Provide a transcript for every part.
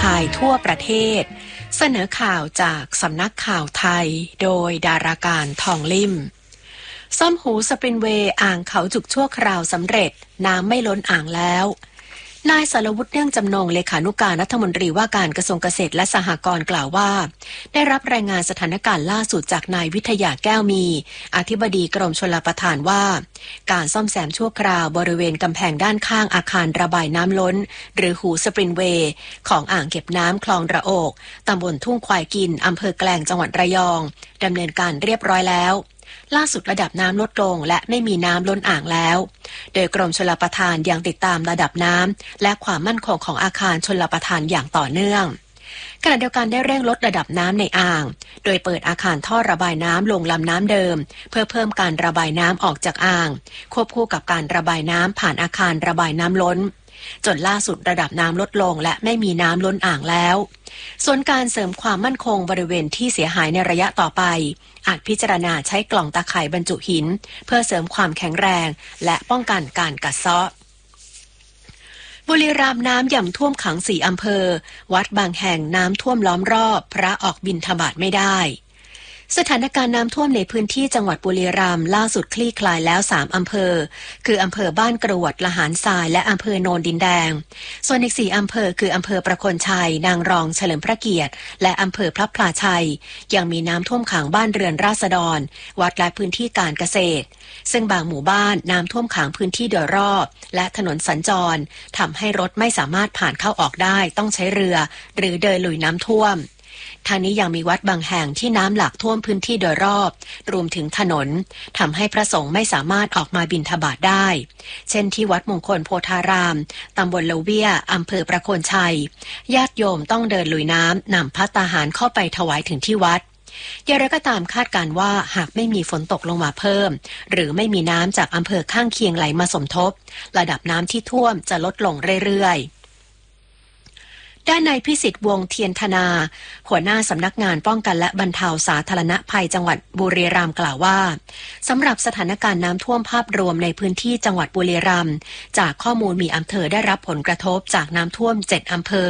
ข่ายทั่วประเทศเสนอข่าวจากสำนักข่าวไทยโดยดาราการทองลิ่มซ่อมหูสปรินเวย์อ่างเขาจุกชั่วคราวสำเร็จน้ำไม่ล้นอ่างแล้วนายสรวุฒิเนื่องจำนงเลขานุการรัฐมนตรีว่าการกระทรวงเกษตรและสหกรณ์กล่าวว่าได้รับรายงานสถานการณ์ล่าสุดจากนายวิทยาแก้วมีอธิบดีกรมชลประทานว่าการซ่อมแซมชั่วคราวบริเวณกำแพงด้านข้างอาคารระบายน้ำล้นหรือหูสปรินเวย์ของอ่างเก็บน้ำคลองระโอกตำบลทุ่งควายกินอำเภอแกลงจังหวัดระยองดำเนินการเรียบร้อยแล้วล่าสุดระดับน้ำลดลงและไม่มีน้ำล้นอ่างแล้วโดยกรมชลประทานยังติดตามระดับน้ำและความมั่นคงของอาคารชลประทานอย่างต่อเนื่องขณะเดียวกันได้เร่งลดระดับน้ำในอ่างโดยเปิดอาคารท่อระบายน้ำลงลำน้ำเดิมเพื่อเพิ่มการระบายน้ำออกจากอ่างควบคู่กับการระบายน้ำผ่านอาคารระบายน้ำล้นจนล่าสุดระดับน้ำลดลงและไม่มีน้ำล้นอ่างแล้วส่วนการเสริมความมั่นคงบริเวณที่เสียหายในระยะต่อไปอาจพิจารณาใช้กล่องตาข่ายบรรจุหินเพื่อเสริมความแข็งแรงและป้องกันการกัดเซาะบุรีรัมย์น้ำย่ำท่วมขัง4 อำเภอวัดบางแห่งน้ำท่วมล้อมรอบพระออกบิณฑบาตไม่ได้สถานการณ์น้ำท่วมในพื้นที่จังหวัดบุรีรัมย์ล่าสุดคลี่คลายแล้ว3 อำเภอคืออำเภอบ้านกรวดละหารทรายและอำเภอโนนดินแดงส่วนอีก4 อำเภอคืออำเภอประโคนชัยนางรองเฉลิมพระเกียรติและอำเภอพระพลาชัยยังมีน้ำท่วมขังบ้านเรือนราษฎรวัดและพื้นที่การเกษตรซึ่งบางหมู่บ้านน้ำท่วมขังพื้นที่โดยรอบและถนนสัญจรทำให้รถไม่สามารถผ่านเข้าออกได้ต้องใช้เรือหรือเดินลุยน้ำท่วมทางนี้ยังมีวัดบางแห่งที่น้ำหลากท่วมพื้นที่โดยรอบรวมถึงถนนทำให้พระสงฆ์ไม่สามารถออกมาบิณฑบาตได้เช่นที่วัดมงคลโพธารามตำบลละเวียอำเภอประโคนชัยญาติโยมต้องเดินลุยน้ำนำภัตตาหารเข้าไปถวายถึงที่วัดอย่างไรก็ตามคาดการว่าหากไม่มีฝนตกลงมาเพิ่มหรือไม่มีน้ำจากอำเภอข้างเคียงไหลมาสมทบระดับน้ำที่ท่วมจะลดลงเรื่อยๆด้านนายพิสิทธิ์วงศ์เทียนธนาหัวหน้าสำนักงานป้องกันและบรรเทาสาธารณภัยจังหวัดบุรีรัมย์กล่าวว่าสำหรับสถานการณ์น้ำท่วมภาพรวมในพื้นที่จังหวัดบุรีรัมย์จากข้อมูลมีอำเภอได้รับผลกระทบจากน้ำท่วม7 อำเภอ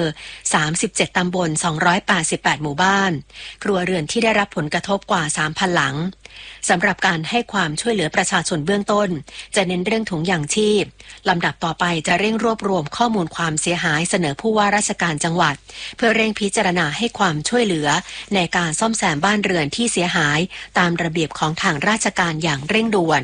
37 ตำบล288 หมู่บ้านครัวเรือนที่ได้รับผลกระทบกว่า 3,000 หลังสำหรับการให้ความช่วยเหลือประชาชนเบื้องต้นจะเน้นเรื่องถุงยางชีพลำดับต่อไปจะเร่งรวบรวมข้อมูลความเสียหายเสนอผู้ว่าราชการจังหวัดเพื่อเร่งพิจารณาให้ความช่วยเหลือในการซ่อมแซมบ้านเรือนที่เสียหายตามระเบียบของทางราชการอย่างเร่งด่วน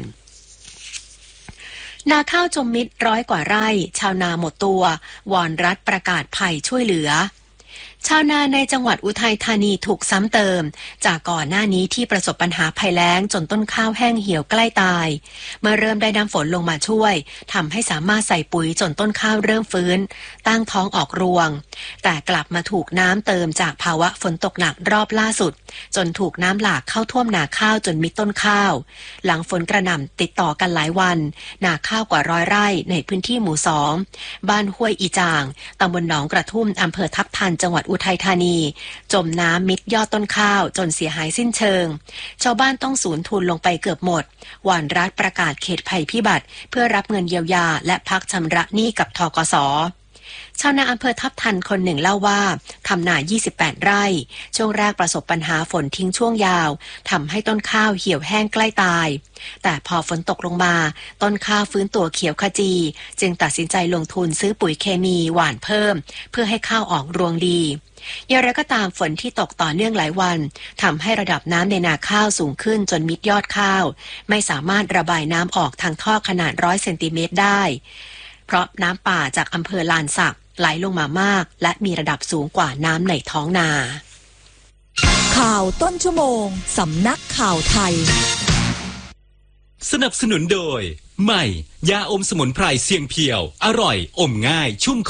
นาข้าวจมมิตร100 กว่าไร่ชาวนาหมดตัววอนรัฐประกาศภัยช่วยเหลือชาวนาในจังหวัดอุทัยธานีถูกซ้ำเติมจากก่อนหน้านี้ที่ประสบปัญหาภัยแล้งจนต้นข้าวแห้งเหี่ยวใกล้ตายเมื่อเริ่มได้น้ำฝนลงมาช่วยทำให้สามารถใส่ปุ๋ยจนต้นข้าวเริ่มฟื้นตั้งท้องออกรวงแต่กลับมาถูกน้ำเติมจากภาวะฝนตกหนักรอบล่าสุดจนถูกน้ำหลากเข้าท่วมนาข้าวจนมิดต้นข้าวหลังฝนกระหน่ำติดต่อกันหลายวันนาข้าวกว่า100 ไร่ในพื้นที่หมู่2บ้านห้วยอีจางตำบลหนองกระทุ่มอำเภอทับทันจังหวัดอุทัยธานีจมน้ำมิดยอดต้นข้าวจนเสียหายสิ้นเชิงชาวบ้านต้องสูญทุนลงไปเกือบหมดวอนรัฐประกาศเขตภัยพิบัติเพื่อรับเงินเยียวยาและพักชำระหนี้กับธกส.ชาวนาอำเภอทับทันคนหนึ่งเล่าว่าทำนา28 ไร่ช่วงแรกประสบปัญหาฝนทิ้งช่วงยาวทำให้ต้นข้าวเหี่ยวแห้งใกล้ตายแต่พอฝนตกลงมาต้นข้าวฟื้นตัวเขียวขจีจึงตัดสินใจลงทุนซื้อปุ๋ยเคมีหว่านเพิ่มเพื่อให้ข้าวออกรวงดีอย่างไรก็ตามฝนที่ตกต่อเนื่องหลายวันทำให้ระดับน้ำในนาข้าวสูงขึ้นจนมิดยอดข้าวไม่สามารถระบายน้ำออกทางท่อขนาด100 เซนติเมตรได้เพราะน้ำป่าจากอำเภอลานสักไหลลงมามากและมีระดับสูงกว่าน้ำในท้องนาข่าวต้นชั่วโมงสำนักข่าวไทยสนับสนุนโดยใหม่ยาอมสมุนไพรเสียงเพียวอร่อยอมง่ายชุ่ม